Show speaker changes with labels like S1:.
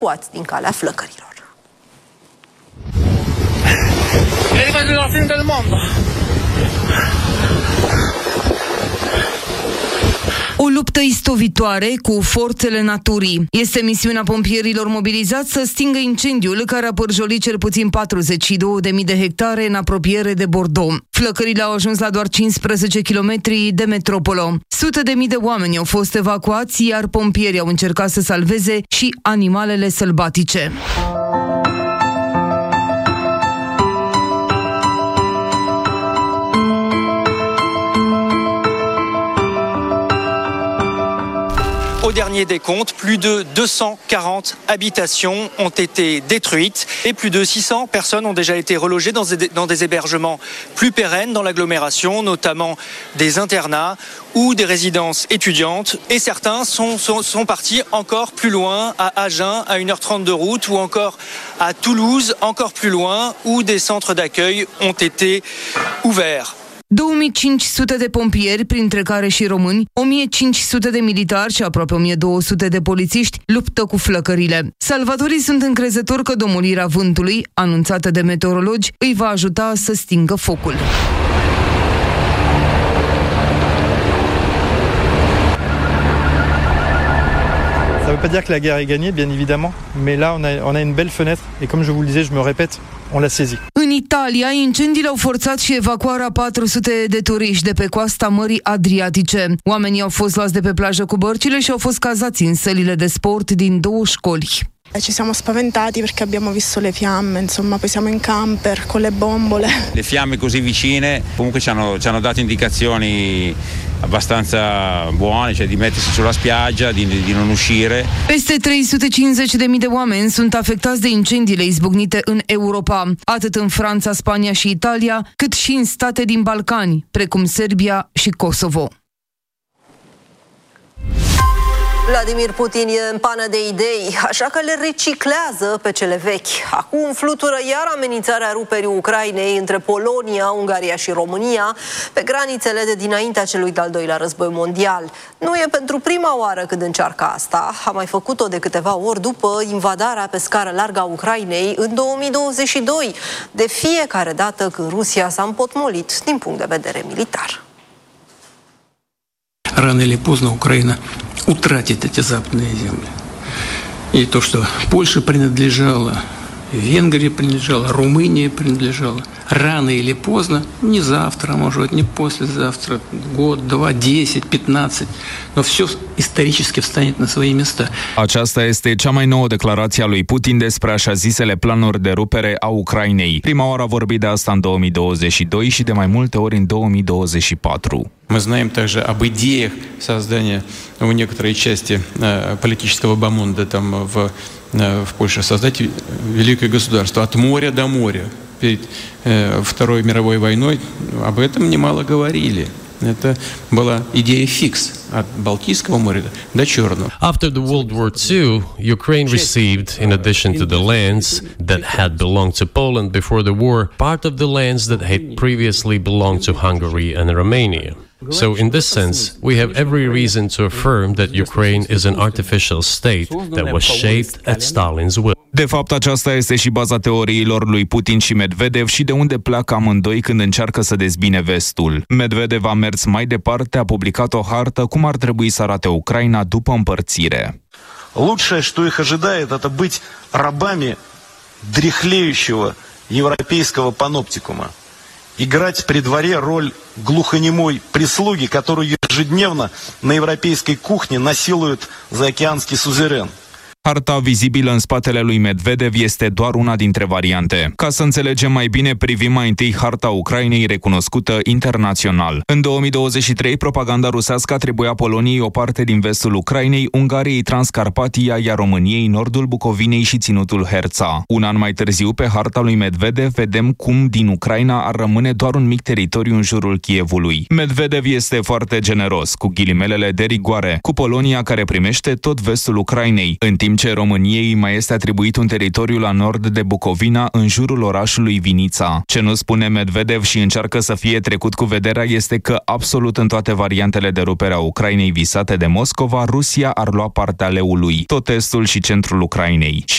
S1: evacuați din calea flăcărilor. O luptă istovitoare cu forțele naturii. Este misiunea pompierilor mobilizați să stingă incendiul care a pârjolit cel puțin 42.000 de hectare în apropiere de Bordeaux. Flăcările au ajuns la doar 15 km de metropolă. Sute de mii de oameni au fost evacuați, iar pompierii au încercat să salveze și animalele sălbatice.
S2: Au dernier décompte, plus de 240 habitations ont été détruites et plus de 600 personnes ont déjà été relogées dans des hébergements plus pérennes dans l'agglomération, notamment des internats ou des résidences étudiantes. Et certains sont partis encore plus loin, à Agen, à 1h30 de route, ou encore à Toulouse, encore plus loin, où des centres d'accueil ont été ouverts.
S1: 2500 de pompieri, printre care și români, 1500 de militari și aproape 1200 de polițiști luptă cu flăcările. Salvatorii sunt încrezători că domolirea vântului, anunțată de meteorologi, îi va ajuta să stingă focul.
S3: Ça ne veut pas dire que la guerre est gagnée, bien évidemment, mais là on a une belle fenêtre et comme je vous le disais, je me répète, on l'a saisie.
S1: În Italia, incendiile au forțat și evacuarea 400 de turiști de pe coasta Mării Adriatice. Oamenii au fost luați de pe plajă cu bărcile și au fost cazați în sălile de sport din 2 școli.
S4: Ci siamo spaventati perché abbiamo visto le fiamme, insomma, poi siamo in camper con le bombole.
S5: Le fiamme così vicine comunque ci hanno dato indicazioni abbastanza buone, cioè di mettersi sulla spiaggia, di non uscire.
S1: Peste 350.000 de oameni sunt afectați de incendiile izbucnite în Europa, atât în Franța, Spania și Italia, cât și în state din Balcani, precum Serbia și Kosovo.
S6: Vladimir Putin e în pană de idei, așa că le reciclează pe cele vechi. Acum flutură iar amenințarea ruperii Ucrainei între Polonia, Ungaria și România pe granițele de dinaintea celui de-al doilea război mondial. Nu e pentru prima oară când încearcă asta, a mai făcut-o de câteva ori după invadarea pe scară largă a Ucrainei în 2022, de fiecare dată când Rusia s-a împotmolit din punct de vedere militar.
S7: Рано или поздно Украина утратит эти западные земли. И то, что Польша принадлежала, Венгрии принадлежала, Румынии принадлежала, рано или поздно, не завтра, может быть, не послезавтра, год, 2, 10, 15, но все исторически встанет на свои места.
S8: Aceasta este cea mai nouă declarație a lui Putin despre așa zisele planuri de rupere a Ucrainei. Prima oară a vorbit de asta în 2022 și de mai multe ori în 2024.
S9: Мы знаем также об идеях создания в некоторой части политического бомонда там в Польше создать великое государство от моря до моря. Перед Второй мировой войной об этом немало говорили. Это была идея фикс от Балтийского моря до Черного.
S10: After the World War II, Ukraine received, in addition to the lands that had belonged to Poland before the war, part of the lands that had previously belonged to Hungary and Romania. So in this sense, we have every reason to affirm that Ukraine is an artificial state that was shaped at Stalin's will.
S8: De fapt, aceasta este și baza teoriilor lui Putin și Medvedev și de unde pleacă amândoi când încearcă să dezbine vestul. Medvedev a mers mai departe, a publicat o hartă cum ar trebui să arate Ucraina după împărțire.
S11: Лучшее, что их ожидает, это быть рабами дряхлеющего европейского паноптикума. Играть при дворе роль глухонемой прислуги, которую ежедневно на европейской кухне насилует заокеанский сузерен.
S8: Harta vizibilă în spatele lui Medvedev este doar una dintre variante. Ca să înțelegem mai bine, privim mai întâi harta Ucrainei recunoscută internațional. În 2023, propaganda rusească atribuia Poloniei o parte din vestul Ucrainei, Ungariei Transcarpatia, iar României nordul Bucovinei și ținutul Herța. Un an mai târziu, pe harta lui Medvedev, vedem cum din Ucraina ar rămâne doar un mic teritoriu în jurul Kievului. Medvedev este foarte generos, cu ghilimelele de rigoare, cu Polonia care primește tot vestul Ucrainei, în timp ce României mai este atribuit un teritoriu la nord de Bucovina, în jurul orașului Vinița. Ce nu spune Medvedev și încearcă să fie trecut cu vederea este că absolut în toate variantele de rupere a Ucrainei visate de Moscova, Rusia ar lua partea leului, tot estul și centrul Ucrainei. Și